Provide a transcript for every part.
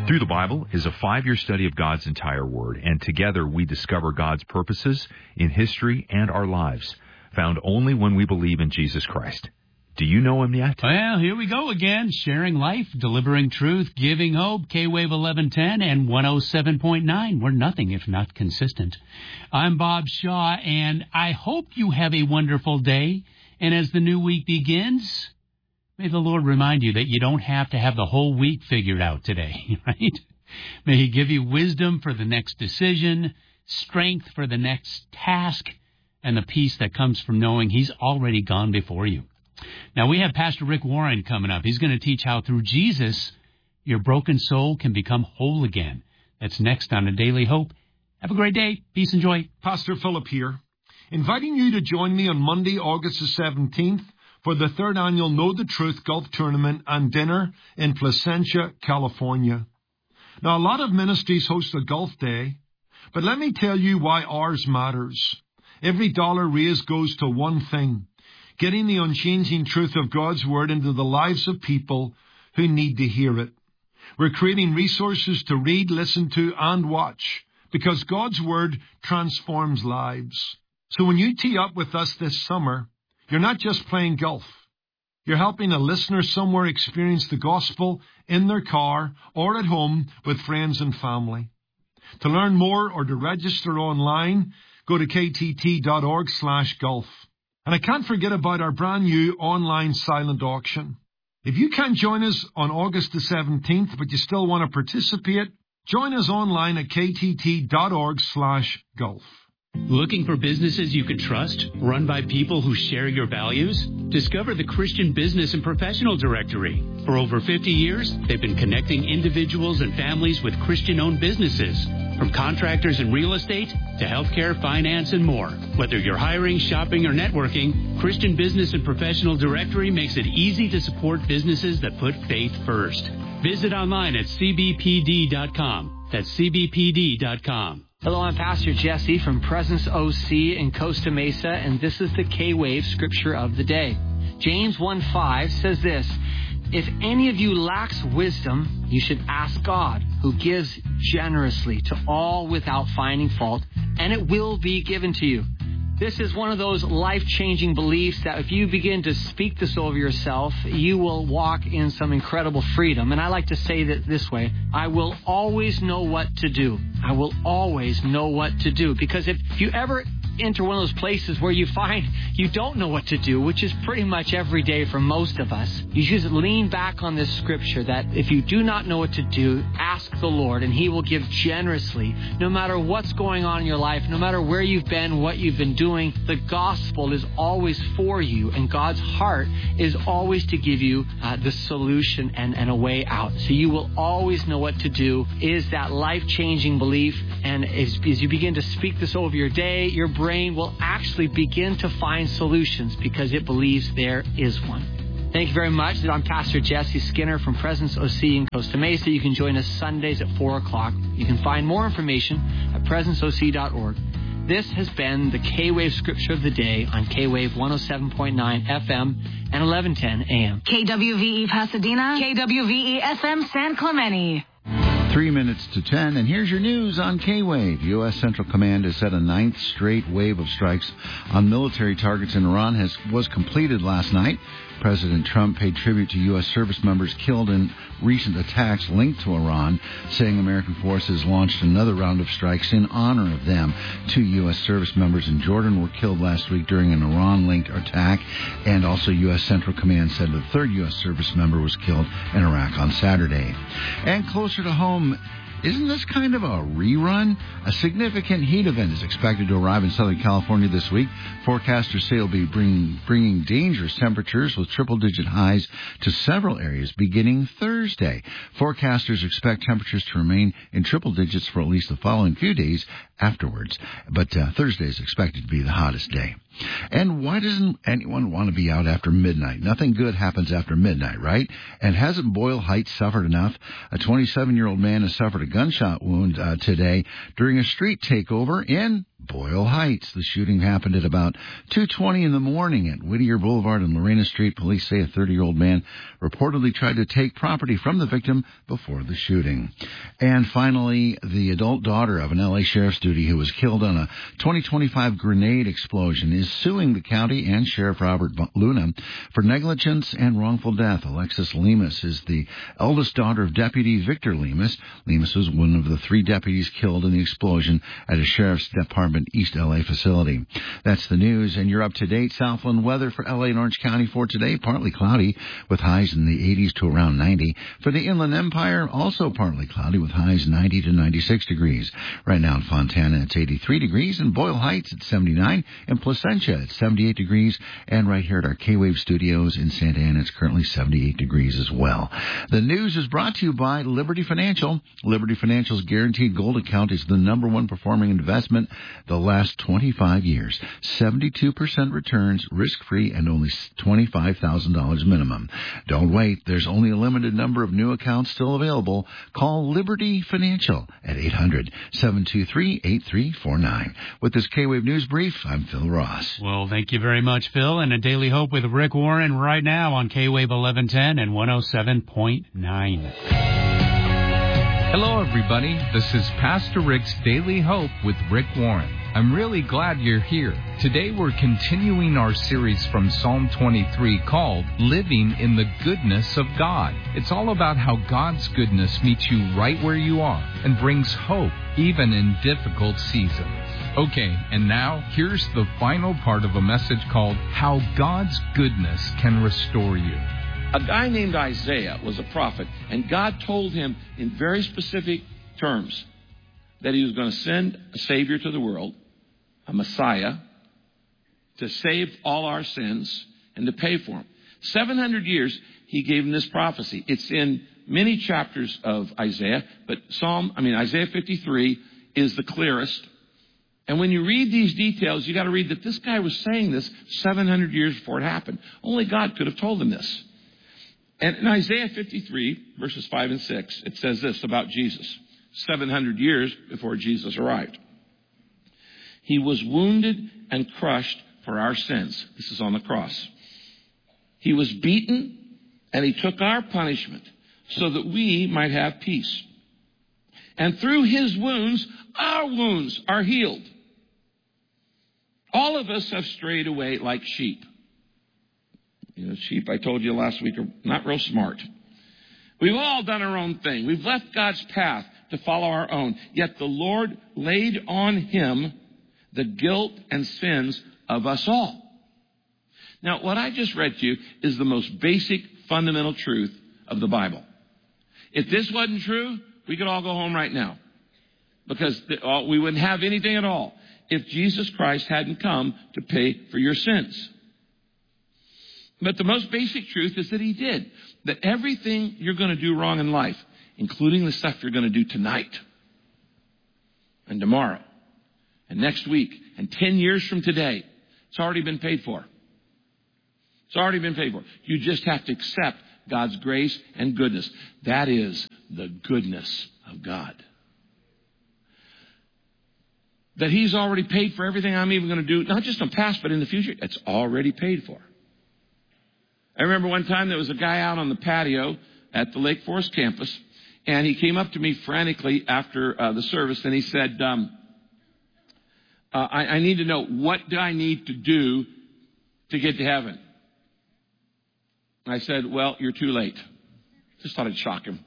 Through the Bible is a 5-year study of God's entire Word, and together we discover God's purposes in history and our lives, found only when we believe in Jesus Christ. Do you know Him yet? Well, here we go again, sharing life, delivering truth, giving hope, K-Wave 1110 and 107.9. We're nothing if not consistent. I'm Bob Shaw, and I hope you have a wonderful day. And as the new week begins, may the Lord remind you that you don't have to have the whole week figured out today, right? May He give you wisdom for the next decision, strength for the next task, and the peace that comes from knowing He's already gone before you. Now, we have Pastor Rick Warren coming up. He's going to teach how through Jesus, your broken soul can become whole again. That's next on A Daily Hope. Have a great day. Peace and joy. Pastor Philip here, inviting you to join me on Monday, August the 17th, for the 3rd annual Know the Truth Golf Tournament and dinner in Placentia, California. Now, a lot of ministries host a golf day, but let me tell you why ours matters. Every dollar raised goes to one thing: getting the unchanging truth of God's Word into the lives of people who need to hear it. We're creating resources to read, listen to, and watch, because God's Word transforms lives. So when you tee up with us this summer, you're not just playing golf. You're helping a listener somewhere experience the gospel in their car or at home with friends and family. To learn more or to register online, go to ktt.org/golf. And I can't forget about our brand new online silent auction. If you can't join us on August the 17th, but you still want to participate, join us online at ktt.org/golf. Looking for businesses you can trust, run by people who share your values? Discover the Christian Business and Professional Directory. For over 50 years, they've been connecting individuals and families with Christian-owned businesses. From contractors and real estate to healthcare, finance, and more. Whether you're hiring, shopping, or networking, Christian Business and Professional Directory makes it easy to support businesses that put faith first. Visit online at cbpd.com. That's cbpd.com. Hello, I'm Pastor Jesse from Presence OC in Costa Mesa, and this is the K-Wave Scripture of the Day. James 1:5 says this: "If any of you lacks wisdom, you should ask God, who gives generously to all without finding fault, and it will be given to you." This is one of those life-changing beliefs that if you begin to speak this over yourself, you will walk in some incredible freedom. And I like to say that this way: I will always know what to do. I will always know what to do. Because if you ever enter one of those places where you find you don't know what to do, which is pretty much every day for most of us, you just lean back on this scripture that if you do not know what to do, ask the Lord and He will give generously. No matter what's going on in your life, no matter where you've been, what you've been doing, the gospel is always for you, and God's heart is always to give you the solution and a way out. So you will always know what to do. It is that life-changing belief, and as you begin to speak this over your day, your brain will actually begin to find solutions because it believes there is one. Thank you very much. I'm Pastor Jesse Skinner from Presence OC in Costa Mesa. You can join us Sundays at 4 o'clock. You can find more information at presenceoc.org. This has been the K-Wave Scripture of the Day on K-Wave 107.9 FM and 1110 AM. KWVE Pasadena, KWVE FM San Clemente. 3 minutes to 10, and here's your news on K-Wave. U.S. Central Command has said a 9th straight wave of strikes on military targets in Iran was completed last night. President Trump paid tribute to U.S. service members killed in recent attacks linked to Iran, saying American forces launched another round of strikes in honor of them. 2 U.S. service members in Jordan were killed last week during an Iran-linked attack, and also U.S. Central Command said the 3rd U.S. service member was killed in Iraq on Saturday. And closer to home, isn't this kind of a rerun? A significant heat event is expected to arrive in Southern California this week. Forecasters say it'll be bringing dangerous temperatures with triple-digit highs to several areas beginning Thursday. Forecasters expect temperatures to remain in triple digits for at least the following few days afterwards. But Thursday is expected to be the hottest day. And why doesn't anyone want to be out after midnight? Nothing good happens after midnight, right? And hasn't Boyle Heights suffered enough? A 27-year-old man has suffered a gunshot wound today during a street takeover in Boyle Heights. The shooting happened at about 2:20 in the morning at Whittier Boulevard and Lorena Street. Police say a 30-year-old man reportedly tried to take property from the victim before the shooting. And finally, the adult daughter of an L.A. sheriff's deputy who was killed on a 2025 grenade explosion is suing the county and Sheriff Robert Luna for negligence and wrongful death. Alexis Lemus is the eldest daughter of Deputy Victor Lemus. Lemus was one of the 3 deputies killed in the explosion at a Sheriff's Department East L.A. facility. That's the news, and you're up to date. Southland weather for L.A. and Orange County for today, partly cloudy with highs in the 80s to around 90. For the Inland Empire, also partly cloudy with highs 90 to 96 degrees. Right now in Fontana, it's 83 degrees. In Boyle Heights, it's 79. In Placentia, it's 78 degrees. And right here at our K-Wave studios in Santa Ana, it's currently 78 degrees as well. The news is brought to you by Liberty Financial. Liberty Financial's guaranteed gold account is the #1 performing investment the last 25 years. 72% returns, risk-free, and only $25,000 minimum. Don't wait. There's only a limited number of new accounts still available. Call Liberty Financial at 800-723-8349. With this K-Wave News Brief, I'm Phil Ross. Well, thank you very much, Phil. And a Daily Hope with Rick Warren right now on K-Wave 1110 and 107.9. Hello, everybody. This is Pastor Rick's Daily Hope with Rick Warren. I'm really glad you're here. Today we're continuing our series from Psalm 23 called Living in the Goodness of God. It's all about how God's goodness meets you right where you are and brings hope even in difficult seasons. Okay, and now here's the final part of a message called How God's Goodness Can Restore You. A guy named Isaiah was a prophet, and God told him in very specific terms that he was going to send a Savior to the world, a Messiah, to save all our sins and to pay for them. 700 years he gave him this prophecy. It's in many chapters of Isaiah, but Isaiah 53 is the clearest. And when you read these details, you got to read that this guy was saying this 700 years before it happened. Only God could have told him this. And in Isaiah 53, verses 5 and 6, it says this about Jesus, 700 years before Jesus arrived. He was wounded and crushed for our sins. This is on the cross. He was beaten, and he took our punishment so that we might have peace. And through his wounds, our wounds are healed. All of us have strayed away like sheep. You know, sheep, I told you last week, are not real smart. We've all done our own thing. We've left God's path to follow our own. Yet the Lord laid on him the guilt and sins of us all. Now, what I just read to you is the most basic, fundamental truth of the Bible. If this wasn't true, we could all go home right now. Because we wouldn't have anything at all if Jesus Christ hadn't come to pay for your sins. But the most basic truth is that he did. That everything you're going to do wrong in life, including the stuff you're going to do tonight and tomorrow and next week and 10 years from today, it's already been paid for. It's already been paid for. You just have to accept God's grace and goodness. That is the goodness of God. That he's already paid for everything I'm even going to do, not just in the past, but in the future. It's already paid for. I remember one time there was a guy out on the patio at the Lake Forest campus, and he came up to me frantically after the service, and he said, I need to know, what do I need to do to get to heaven? I said, well, you're too late. Just thought I'd shock him.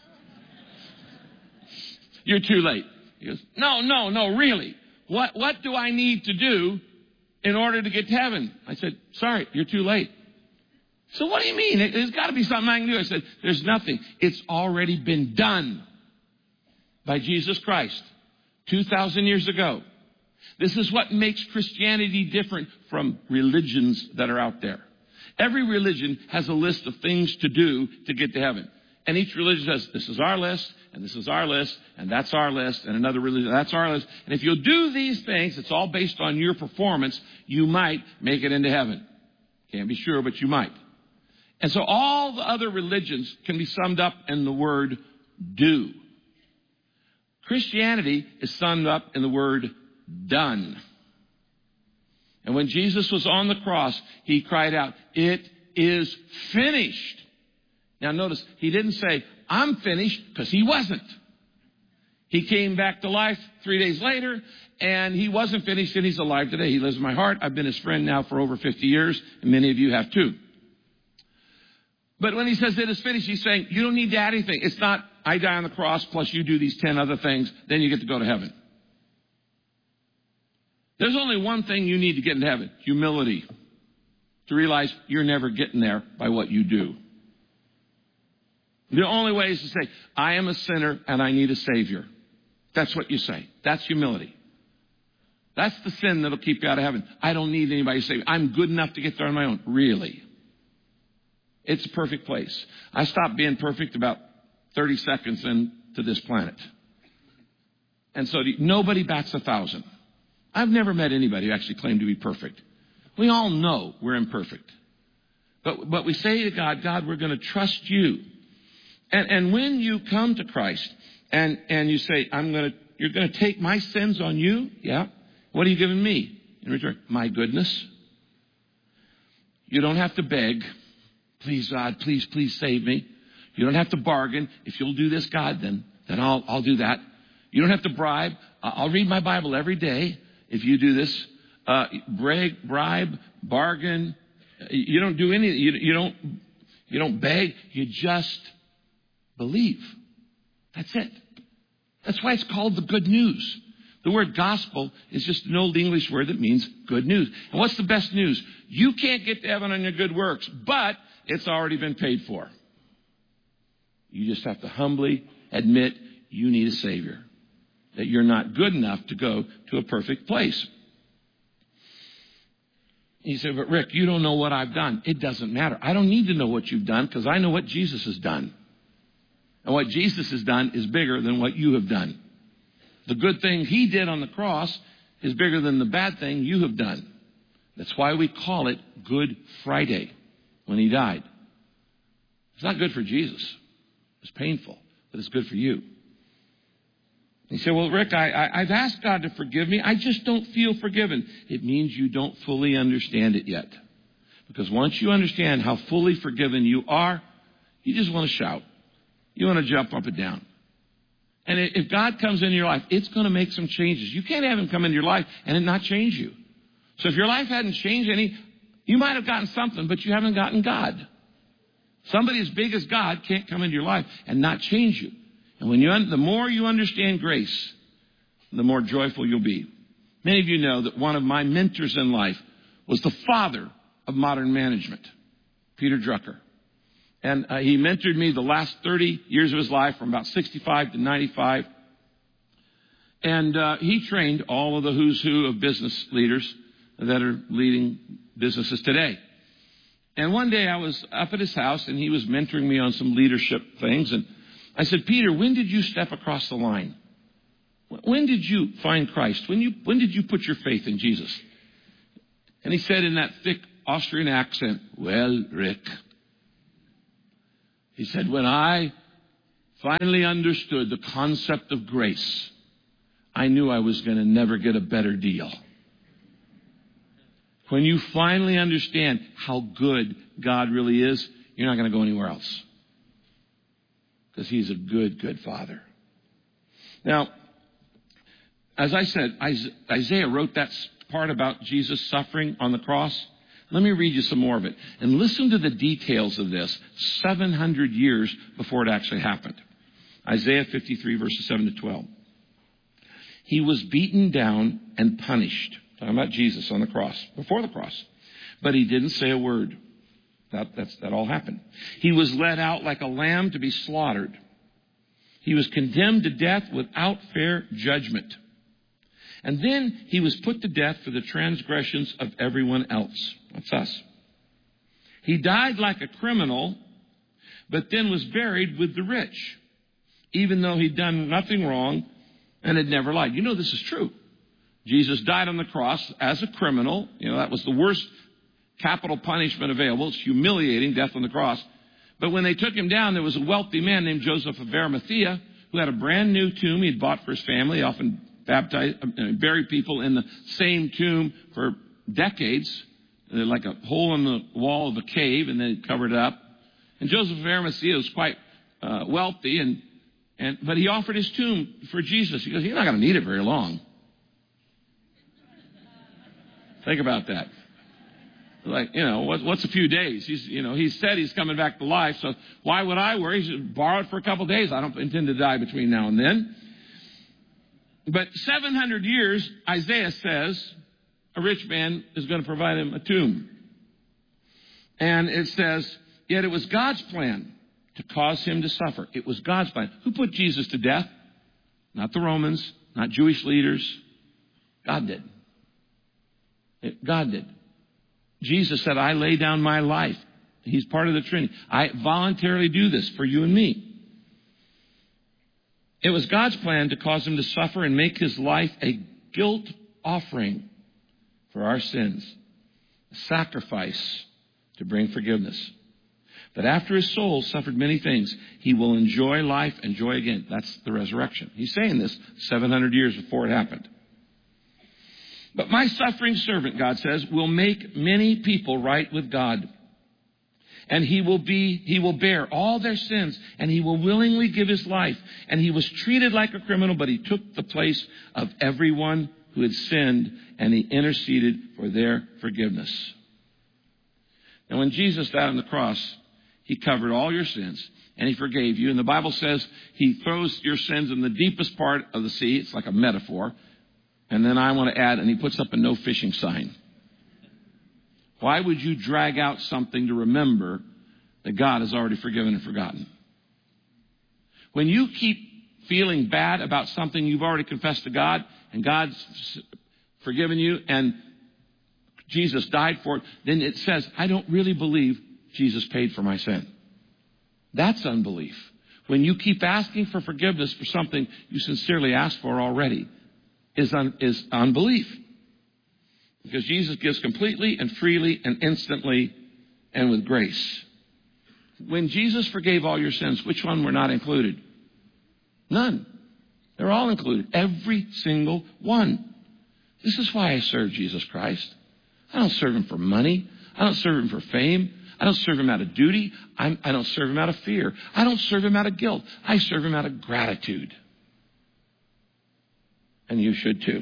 You're too late. He goes, no, really. What do I need to do in order to get to heaven? I said, sorry, you're too late. So what do you mean? There's got to be something I can do. I said, there's nothing. It's already been done by Jesus Christ 2,000 years ago. This is what makes Christianity different from religions that are out there. Every religion has a list of things to do to get to heaven. And each religion says, this is our list, and this is our list, and that's our list, and another religion, that's our list. And if you'll do these things, it's all based on your performance, you might make it into heaven. Can't be sure, but you might. And so all the other religions can be summed up in the word do. Christianity is summed up in the word done. And when Jesus was on the cross, he cried out, it is finished. Now notice, he didn't say, I'm finished, because he wasn't. He came back to life 3 days later, and he wasn't finished, and he's alive today. He lives in my heart. I've been his friend now for over 50 years, and many of you have too. But when he says it is finished, he's saying, you don't need to add anything. It's not, I die on the cross, plus you do these 10 other things, then you get to go to heaven. There's only one thing you need to get into heaven, humility. To realize you're never getting there by what you do. The only way is to say, I am a sinner and I need a Savior. That's what you say. That's humility. That's the sin that'll keep you out of heaven. I don't need anybody to save me. I'm good enough to get there on my own. Really. It's a perfect place. I stopped being perfect about 30 seconds into this planet. And so nobody bats 1,000. I've never met anybody who actually claimed to be perfect. We all know we're imperfect. But we say to God, God, we're going to trust you. And when you come to Christ and you say, you're going to take my sins on you? Yeah. What are you giving me in return? My goodness. You don't have to beg. Please, God, please save me. You don't have to bargain. If you'll do this, God, then I'll do that. You don't have to bribe. I'll read my Bible every day if you do this. Bribe, bargain. You don't do any. You don't beg. You just believe. That's it. That's why it's called the good news. The word gospel is just an old English word that means good news. And what's the best news? You can't get to heaven on your good works, but it's already been paid for. You just have to humbly admit you need a Savior. That you're not good enough to go to a perfect place. He said, but Rick, you don't know what I've done. It doesn't matter. I don't need to know what you've done because I know what Jesus has done. And what Jesus has done is bigger than what you have done. The good thing he did on the cross is bigger than the bad thing you have done. That's why we call it Good Friday when he died. It's not good for Jesus. It's painful, but it's good for you. He said, well, Rick, I've asked God to forgive me. I just don't feel forgiven. It means you don't fully understand it yet. Because once you understand how fully forgiven you are, you just want to shout. You want to jump up and down. And if God comes into your life, it's going to make some changes. You can't have him come into your life and it not change you. So if your life hadn't changed any, you might have gotten something, but you haven't gotten God. Somebody as big as God can't come into your life and not change you. And the more you understand grace, the more joyful you'll be. Many of you know that one of my mentors in life was the father of modern management, Peter Drucker. And he mentored me the last 30 years of his life from about 65 to 95. And he trained all of the who's who of business leaders that are leading businesses today. And one day I was up at his house and he was mentoring me on some leadership things. And I said, Peter, when did you step across the line? When did you find Christ? When did you put your faith in Jesus? And he said in that thick Austrian accent, well, Rick. He said, when I finally understood the concept of grace, I knew I was going to never get a better deal. When you finally understand how good God really is, you're not going to go anywhere else. Because he's a good, good father. Now, as I said, Isaiah wrote that part about Jesus suffering on the cross. Let me read you some more of it. And listen to the details of this 700 years before it actually happened. Isaiah 53, verses 7 to 12. He was beaten down and punished. Talking about Jesus on the cross, before the cross. But he didn't say a word. That all happened. He was led out like a lamb to be slaughtered. He was condemned to death without fair judgment. And then he was put to death for the transgressions of everyone else. That's us. He died like a criminal, but then was buried with the rich, even though he'd done nothing wrong and had never lied. You know this is true. Jesus died on the cross as a criminal. You know, that was the worst capital punishment available. It's humiliating, death on the cross. But when they took him down, there was a wealthy man named Joseph of Arimathea who had a brand new tomb he'd bought for his family. He often buried people in the same tomb for decades, like a hole in the wall of a cave, and then covered it up. And Joseph of Arimathea was quite wealthy, but he offered his tomb for Jesus. He goes, "You're not going to need it very long." Think about that. Like, what's a few days? He said he's coming back to life, so why would I worry? He should borrow it for a couple of days. I don't intend to die between now and then. But 700 years, Isaiah says, a rich man is going to provide him a tomb. And it says, yet it was God's plan to cause him to suffer. It was God's plan. Who put Jesus to death? Not the Romans, not Jewish leaders. God did. God did. Jesus said, I lay down my life. He's part of the Trinity. I voluntarily do this for you and me. It was God's plan to cause him to suffer and make his life a guilt offering for our sins, a sacrifice to bring forgiveness. That after his soul suffered many things, he will enjoy life and joy again. That's the resurrection. He's saying this 700 years before it happened. But my suffering servant, God says, will make many people right with God. And he will bear all their sins, and he will willingly give his life. And he was treated like a criminal, but he took the place of everyone who had sinned, and he interceded for their forgiveness. Now, when Jesus died on the cross, he covered all your sins, and he forgave you. And the Bible says he throws your sins in the deepest part of the sea. It's like a metaphor. And then I want to add, and he puts up a no fishing sign. Why would you drag out something to remember that God has already forgiven and forgotten? When you keep feeling bad about something you've already confessed to God, and God's forgiven you, and Jesus died for it, then it says, I don't really believe Jesus paid for my sin. That's unbelief. When you keep asking for forgiveness for something you sincerely asked for already, is unbelief. Because Jesus gives completely and freely and instantly and with grace. When Jesus forgave all your sins, which one were not included? None. They're all included. Every single one. This is why I serve Jesus Christ. I don't serve him for money. I don't serve him for fame. I don't serve him out of duty. I don't serve him out of fear. I don't serve him out of guilt. I serve him out of gratitude. And you should too.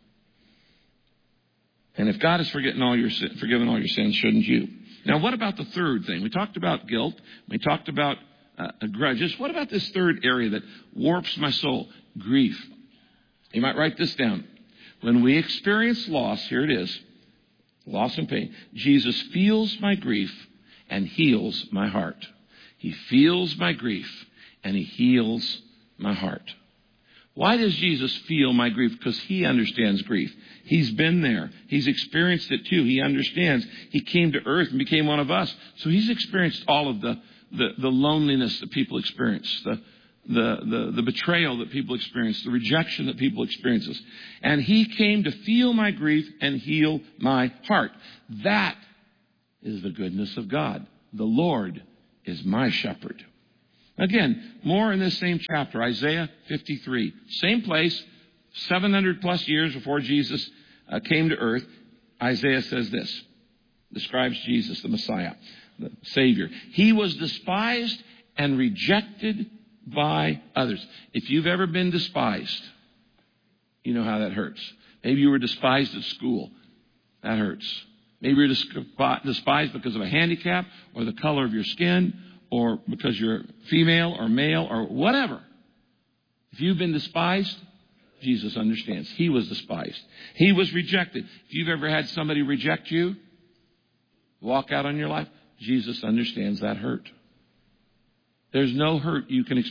And if God has forgiven all your sins, shouldn't you? Now, what about the third thing? We talked about guilt. We talked about grudges. What about this third area that warps my soul? Grief. You might write this down. When we experience loss, here it is, loss and pain, Jesus feels my grief and heals my heart. He feels my grief and he heals my heart. Why does Jesus feel my grief? Because he understands grief. He's been there. He's experienced it too. He understands. He came to earth and became one of us. So he's experienced all of the loneliness that people experience, the betrayal that people experience, the rejection that people experience. And he came to feel my grief and heal my heart. That is the goodness of God. The Lord is my shepherd. Again, more in this same chapter, Isaiah 53. Same place, 700 plus years before Jesus came to earth. Isaiah says this, describes Jesus, the Messiah, the Savior. He was despised and rejected by others. If you've ever been despised, you know how that hurts. Maybe you were despised at school. That hurts. Maybe you're despised because of a handicap or the color of your skin, or because you're female or male or whatever. If you've been despised, Jesus understands. He was despised. He was rejected. If you've ever had somebody reject you, walk out on your life, Jesus understands that hurt. There's no hurt you can experience